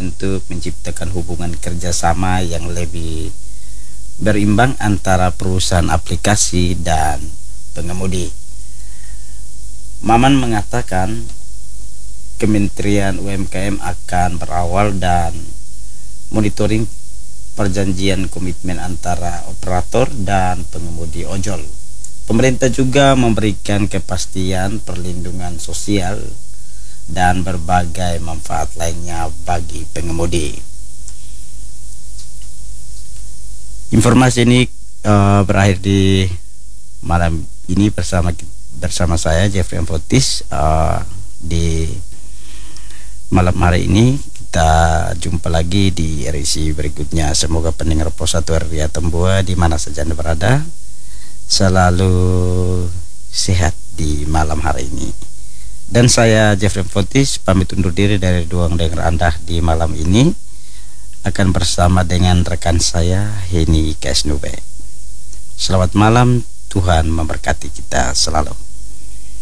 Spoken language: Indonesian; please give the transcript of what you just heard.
untuk menciptakan hubungan kerjasama yang lebih berimbang antara perusahaan aplikasi dan pengemudi. Maman mengatakan Kementerian UMKM akan berawal dan monitoring perjanjian komitmen antara operator dan pengemudi ojol. Pemerintah juga memberikan kepastian perlindungan sosial dan berbagai manfaat lainnya bagi pengemudi. Informasi ini berakhir di malam ini bersama saya Jeffrey Amfotis. Di malam hari ini kita jumpa lagi di edisi berikutnya. Semoga pendengar Pos 1 RRI Atambua di mana saja Anda berada selalu sehat di malam hari ini. Dan saya Jeffrey Amfotis pamit undur diri dari ruang dengar Anda di malam ini, akan bersama dengan rekan saya Heni Kasnube. Selamat malam, Tuhan memberkati kita selalu.